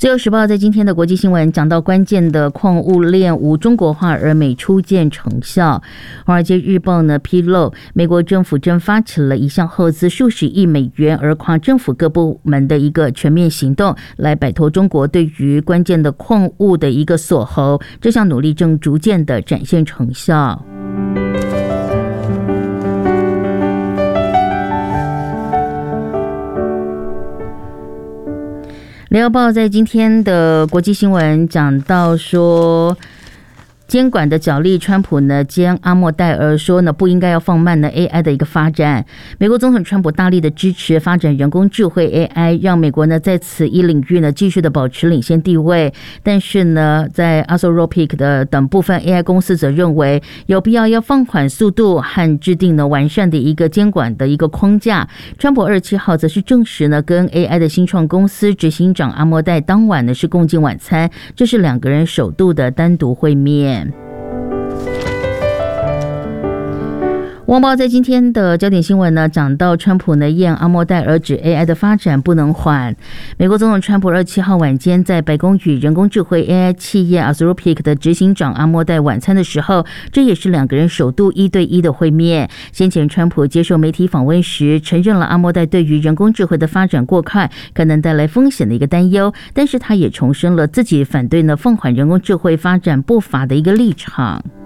自由时报在今天的国际新闻讲到关键的矿物链无中国化而美初见成效。华尔街日报呢披露，美国政府正发起了一项耗资数十亿美元而跨政府各部门的一个全面行动，来摆脱中国对于关键的矿物的一个锁喉。这项努力正逐渐的展现成效。联合报在今天的国际新闻讲到说，监管的角力，川普呢兼阿莫代尔说呢不应该要放慢呢 AI 的一个发展。美国总统川普大力的支持发展人工智慧 AI， 让美国呢在此一领域呢继续的保持领先地位。但是呢，在 Anthropic 的等部分 AI 公司则认为有必要放缓速度和制定呢完善的一个监管的一个框架。川普27号则是证实呢跟 AI 的新创公司执行长阿莫代当晚呢是共进晚餐，这是两个人首度的单独会面。《旺报》在今天的焦点新闻呢，讲到川普呢验阿莫代尔指 AI 的发展不能缓。美国总统川普27号晚间在白宫与人工智慧 AI 企业 Anthropic 的执行长阿莫代晚餐的时候，这也是两个人首度1对1的会面。先前川普接受媒体访问时，承认了阿莫代对于人工智慧的发展过快可能带来风险的一个担忧，但是他也重申了自己反对呢放缓人工智慧发展步伐的一个立场。